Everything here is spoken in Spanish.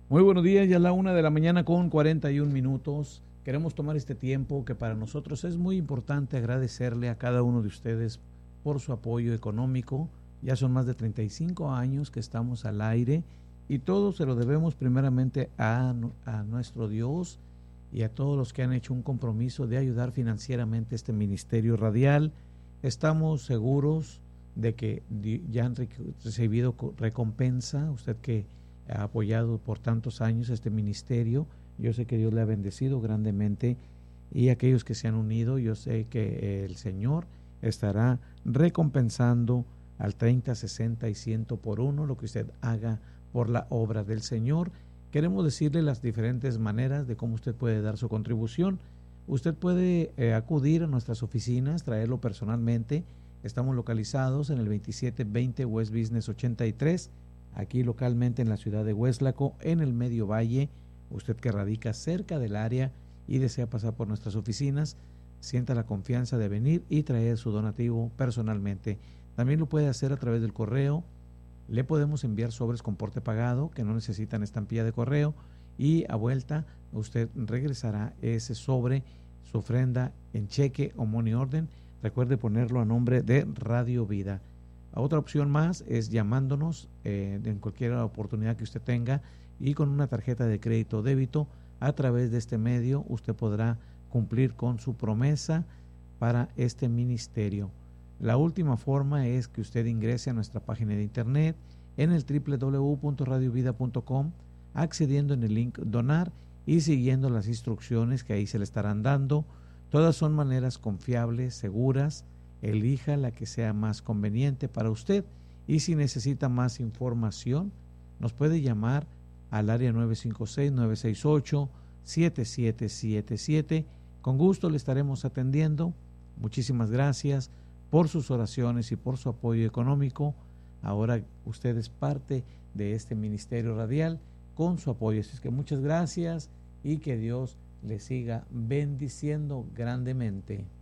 Muy buenos días, ya es la 1 de la mañana con 41 minutos. Queremos tomar este tiempo que para nosotros es muy importante agradecerle a cada uno de ustedes por su apoyo económico. Ya son más de 35 años que estamos al aire y todo se lo debemos primeramente a nuestro Dios y a todos los que han hecho un compromiso de ayudar financieramente a este ministerio radial. Estamos seguros de que ya han recibido recompensa, usted que ha apoyado por tantos años este ministerio. Yo sé que Dios le ha bendecido grandemente y aquellos que se han unido, yo sé que el Señor estará recompensando al 30, 60 y 100 por uno lo que usted haga por la obra del Señor. Queremos decirle las diferentes maneras de cómo usted puede dar su contribución. Usted puede acudir a nuestras oficinas, traerlo personalmente. Estamos localizados en el 2720 West Business 83, aquí localmente en la ciudad de Hueslaco, en el Medio Valle. Usted que radica cerca del área y desea pasar por nuestras oficinas, sienta la confianza de venir y traer su donativo personalmente. También lo puede hacer a través del correo. Le podemos enviar sobres con porte pagado que no necesitan estampilla de correo y a vuelta usted regresará ese sobre, su ofrenda en cheque o money order. Recuerde ponerlo a nombre de Radio Vida. Otra opción más es llamándonos en cualquier oportunidad que usted tenga y con una tarjeta de crédito o débito. A través de este medio usted podrá cumplir con su promesa para este ministerio. La última forma es que usted ingrese a nuestra página de internet en el www.radiovida.com, accediendo en el link donar y siguiendo las instrucciones que ahí se le estarán dando. Todas son maneras confiables, seguras. Elija la que sea más conveniente para usted y si necesita más información nos puede llamar al área 956-968-7777. Con gusto le estaremos atendiendo. Muchísimas gracias por sus oraciones y por su apoyo económico. Ahora usted es parte de este ministerio radial con su apoyo. Así es que muchas gracias y que Dios le siga bendiciendo grandemente.